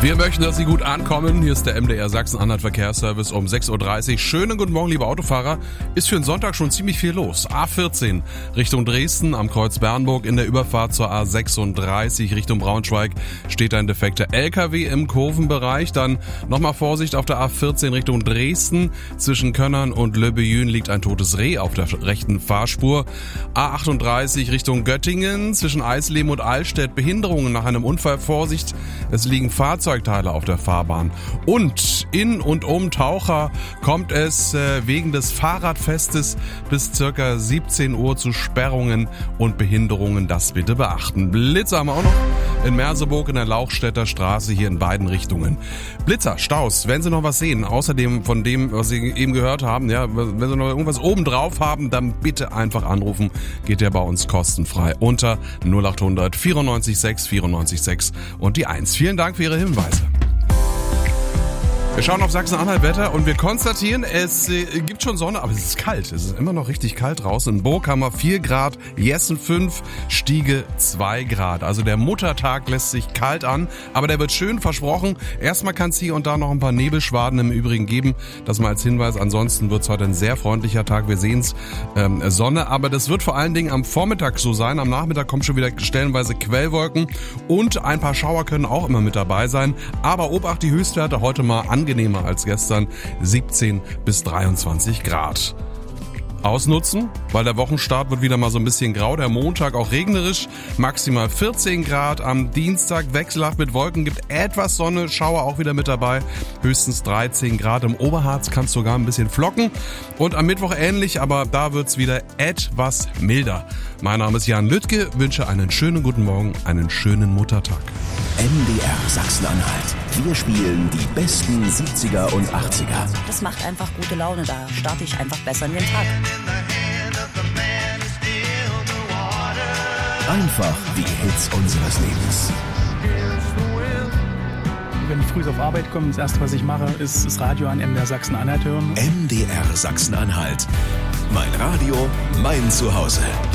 Wir möchten, dass Sie gut ankommen. Hier ist der MDR Sachsen-Anhalt Verkehrsservice um 6.30 Uhr. Schönen guten Morgen, liebe Autofahrer. Ist für den Sonntag schon ziemlich viel los. A14 Richtung Dresden am Kreuz Bernburg. In der Überfahrt zur A36 Richtung Braunschweig steht ein defekter LKW im Kurvenbereich. Dann nochmal Vorsicht auf der A14 Richtung Dresden. Zwischen Könnern und Le Beyün liegt ein totes Reh auf der rechten Fahrspur. A38 Richtung Göttingen. Zwischen Eisleben und Allstedt Behinderungen nach einem Unfall. Vorsicht, es liegen Fahrzeugteile auf der Fahrbahn. Und in und um Taucher kommt es wegen des Fahrradfestes bis circa 17 Uhr zu Sperrungen und Behinderungen. Das bitte beachten. Blitzer haben wir auch noch in Merseburg in der Lauchstädter Straße hier in beiden Richtungen. Blitzer, Staus, wenn Sie noch was sehen, außerdem von dem, was Sie eben gehört haben, ja, wenn Sie noch irgendwas oben drauf haben, dann bitte einfach anrufen. Geht ja bei uns kostenfrei unter 0800 94 6 94 6 und die 1. Vielen Dank für Ihre Hinweise. Wir schauen auf Sachsen-Anhalt Wetter und wir konstatieren, es gibt schon Sonne, aber es ist kalt. Es ist immer noch richtig kalt draußen. In Burg haben wir 4 Grad, Jessen 5, Stiege 2 Grad. Also der Muttertag lässt sich kalt an, aber der wird schön, versprochen. Erstmal kann es hier und da noch ein paar Nebelschwaden im Übrigen geben. Das mal als Hinweis. Ansonsten wird es heute ein sehr freundlicher Tag. Wir sehen es, Sonne, aber das wird vor allen Dingen am Vormittag so sein. Am Nachmittag kommen schon wieder stellenweise Quellwolken und ein paar Schauer können auch immer mit dabei sein. Aber Obacht, die Höchstwerte heute mal angenehmer als gestern, 17 bis 23 Grad. Ausnutzen, weil der Wochenstart wird wieder mal so ein bisschen grau, der Montag auch regnerisch, maximal 14 Grad, am Dienstag wechselhaft mit Wolken, gibt etwas Sonne, Schauer auch wieder mit dabei, höchstens 13 Grad, im Oberharz kann es sogar ein bisschen flocken und am Mittwoch ähnlich, aber da wird's wieder etwas milder. Mein Name ist Jan Lüttke, wünsche einen schönen guten Morgen, einen schönen Muttertag. MDR Sachsen-Anhalt. Wir spielen die besten 70er und 80er. Das macht einfach gute Laune, da starte ich einfach besser in den Tag. Einfach die Hits unseres Lebens. Wenn ich früh auf Arbeit komme, das erste, was ich mache, ist das Radio an MDR Sachsen-Anhalt hören. MDR Sachsen-Anhalt. Mein Radio, mein Zuhause.